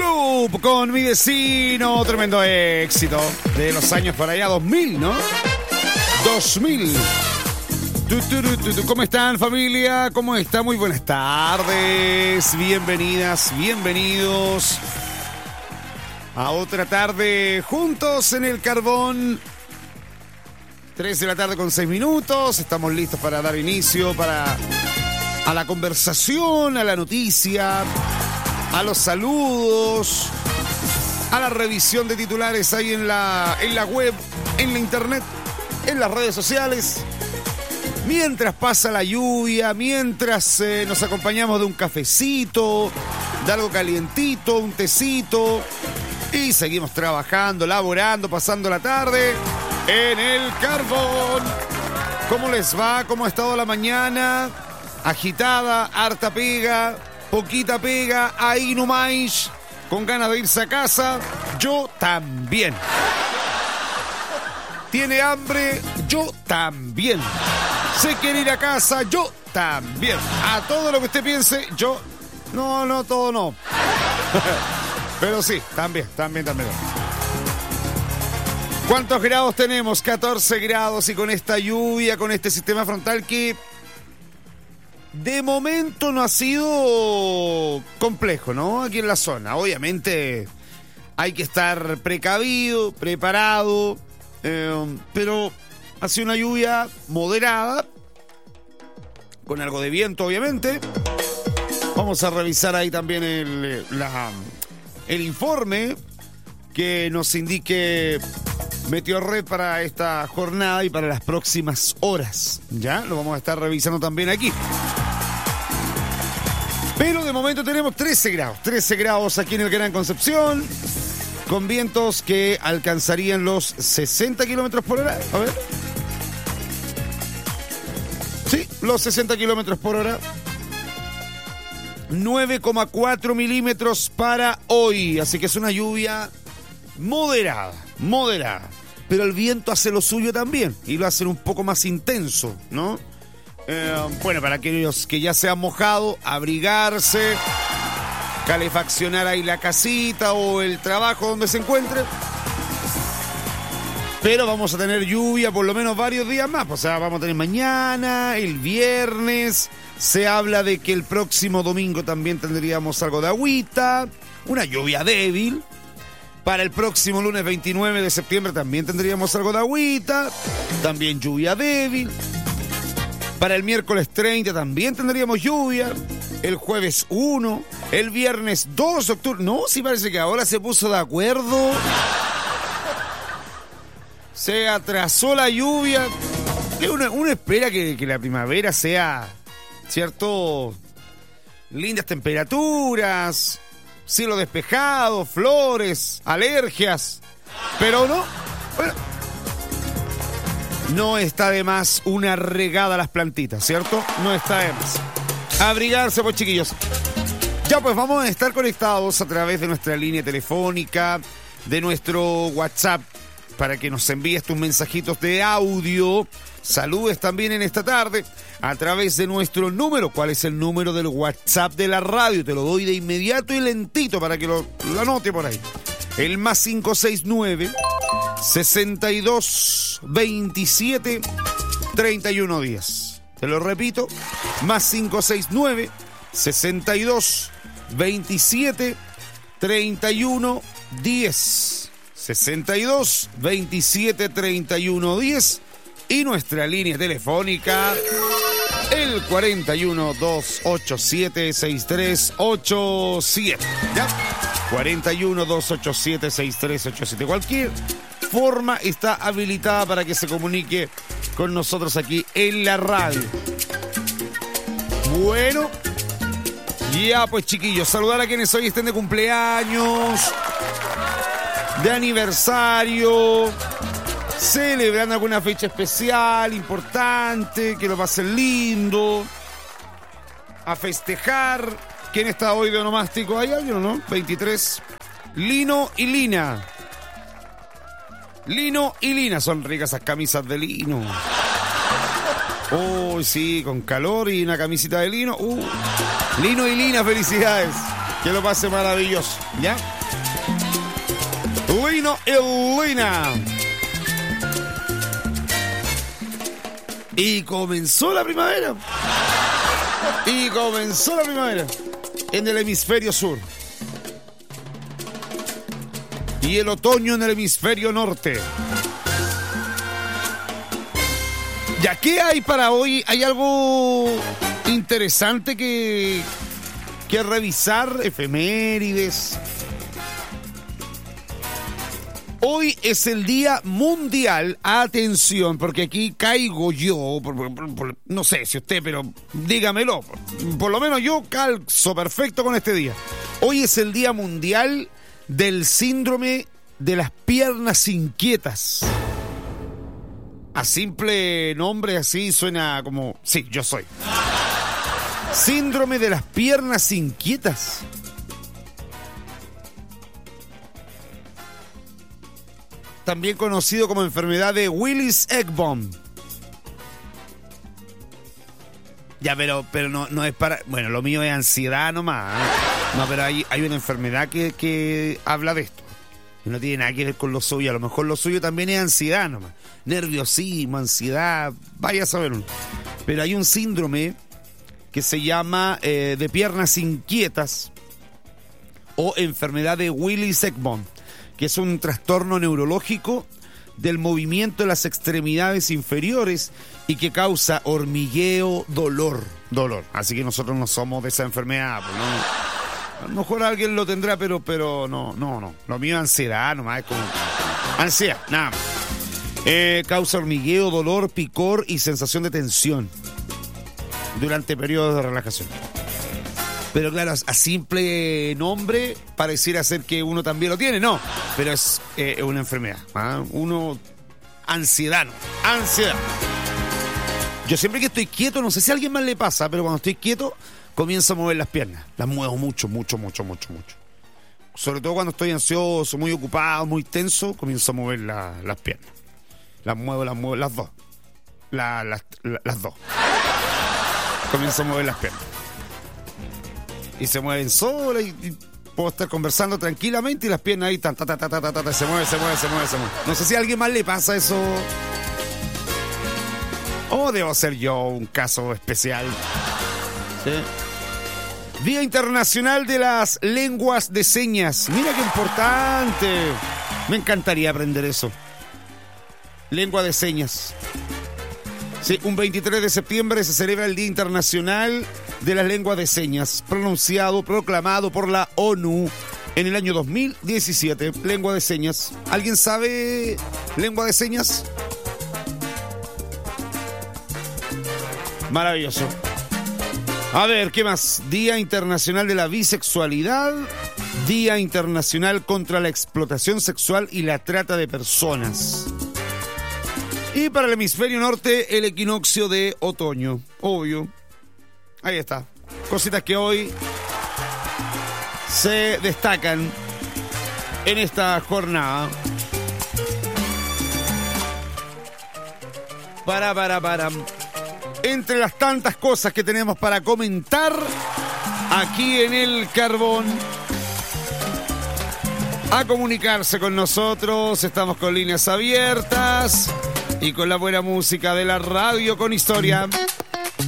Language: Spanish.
Group con Mi Vecino, tremendo éxito de los años por allá 2000, ¿no? 2000. ¿Cómo están, familia? ¿Cómo está? Muy buenas tardes. Bienvenidas, bienvenidos a otra tarde juntos en el Carbón. 3 de la tarde con 6 minutos. Estamos listos para dar inicio a la conversación, a la noticia, a los saludos, a la revisión de titulares ahí en la web, en la internet, en las redes sociales. Mientras pasa la lluvia, mientras nos acompañamos de un cafecito, de algo calientito, un tecito, y seguimos trabajando, laborando, pasando la tarde en el Carbón. ¿Cómo les va? ¿Cómo ha estado la mañana? Agitada, harta pega, poquita pega, ahí nomás, con ganas de irse a casa. Yo también. ¿Tiene hambre? Yo también. ¿Se quiere ir a casa? Yo también. A todo lo que usted piense, yo... No, todo no. Pero sí, también. ¿Cuántos grados tenemos? 14 grados, y con esta lluvia, con este sistema frontal que de momento no ha sido complejo, ¿no? Aquí en la zona. Obviamente hay que estar precavido, preparado, pero ha sido una lluvia moderada, con algo de viento, obviamente. Vamos a revisar ahí también el informe que nos indique Meteorred para esta jornada y para las próximas horas. Ya lo vamos a estar revisando también aquí. Pero de momento tenemos 13 grados aquí en el Gran Concepción, con vientos que alcanzarían los 60 kilómetros por hora. A ver. Sí, los 60 kilómetros por hora. 9,4 milímetros para hoy. Así que es una lluvia moderada. Pero el viento hace lo suyo también y lo hace un poco más intenso, ¿no? Bueno, para aquellos que ya se han mojado, abrigarse, calefaccionar ahí la casita o el trabajo donde se encuentre. Pero vamos a tener lluvia por lo menos varios días más. O sea, vamos a tener mañana, el viernes. Se habla de que el próximo domingo también tendríamos algo de agüita, una lluvia débil. Para el próximo lunes 29 de septiembre también tendríamos algo de agüita, también lluvia débil. Para el miércoles 30 también tendríamos lluvia. El jueves 1, el viernes 2 de octubre. No, sí parece que ahora se puso de acuerdo. Se atrasó la lluvia. Uno espera que la primavera sea, ¿cierto? Lindas temperaturas, cielo despejado, flores, alergias. Pero no. Bueno, no está de más una regada a las plantitas, ¿cierto? No está de más. Abrigarse, pues, chiquillos. Ya, pues vamos a estar conectados a través de nuestra línea telefónica, de nuestro WhatsApp, para que nos envíes tus mensajitos de audio. Saludes también en esta tarde a través de nuestro número. ¿Cuál es el número del WhatsApp de la radio? Te lo doy de inmediato y lentito para que lo anote por ahí. El más 569 62 27 31 10. Te lo repito, más 569 62 27 31 10. 62 27 31 10. Y nuestra línea telefónica, el 41 287 6387. ¿Ya? 41 287 6387. Cualquier forma está habilitada para que se comunique con nosotros aquí en la radio. Bueno, ya pues, chiquillos, saludar a quienes hoy estén de cumpleaños, de aniversario, celebrando alguna fecha especial, importante, que lo pasen lindo, a festejar. ¿Quién está hoy de onomástico? ¿Hay alguien o no? 23. Lino y Lina. Lino y Lina. Son ricas esas camisas de lino. Oh, sí, con calor y una camisita de lino. Lino y Lina, felicidades. Que lo pase maravilloso, ¿ya? Lino y Lina. Y comenzó la primavera. En el hemisferio sur. Y el otoño en el hemisferio norte. ¿Ya qué hay para hoy? ¿Hay algo interesante que revisar? Efemérides. Hoy es el Día Mundial, atención, porque aquí caigo yo, no sé si usted, pero dígamelo, por lo menos yo calzo perfecto con este día. Hoy es el Día Mundial del Síndrome de las Piernas Inquietas. A simple nombre así suena como, sí, yo soy. Síndrome de las Piernas Inquietas. También conocido como enfermedad de Willis-Eggbom. Ya, pero no es para... Bueno, lo mío es ansiedad nomás, ¿eh? No, pero hay una enfermedad que habla de esto. Y no tiene nada que ver con lo suyo. A lo mejor lo suyo también es ansiedad nomás. Nerviosismo, ansiedad, vaya a saber uno. Pero hay un síndrome que se llama de piernas inquietas o enfermedad de Willis-Eggbom, que es un trastorno neurológico del movimiento de las extremidades inferiores y que causa hormigueo, dolor. Así que nosotros no somos de esa enfermedad, pues, ¿no? A lo mejor alguien lo tendrá, pero no. Lo mío es ansiedad, nomás es como... Ansiedad, nada más. Causa hormigueo, dolor, picor y sensación de tensión durante periodos de relajación. Pero claro, a simple nombre pareciera ser que uno también lo tiene, no, pero es una enfermedad. Ansiedad. Yo siempre que estoy quieto, no sé si a alguien más le pasa, pero cuando estoy quieto, comienzo a mover las piernas. Las muevo mucho. Sobre todo cuando estoy ansioso, muy ocupado, muy tenso, comienzo a mover las piernas. Las muevo, las dos. Las dos. Comienzo a mover las piernas. Y se mueven solas y puedo estar conversando tranquilamente y las piernas ahí se mueven. No sé si a alguien más le pasa eso. O debo ser yo un caso especial. ¿Sí? Día Internacional de las Lenguas de Señas. Mira qué importante. Me encantaría aprender eso. Lengua de señas. Sí, un 23 de septiembre se celebra el Día Internacional de las Lenguas de Señas, proclamado por la ONU en el año 2017. Lengua de señas. ¿Alguien sabe lengua de señas? Maravilloso. A ver, ¿qué más? Día Internacional de la Bisexualidad, Día Internacional contra la Explotación Sexual y la Trata de Personas. Y para el hemisferio norte, el equinoccio de otoño. Obvio. Ahí está. Cositas que hoy se destacan en esta jornada. Para. Entre las tantas cosas que tenemos para comentar aquí en el Carbón, a comunicarse con nosotros. Estamos con líneas abiertas y con la buena música de la radio con historia.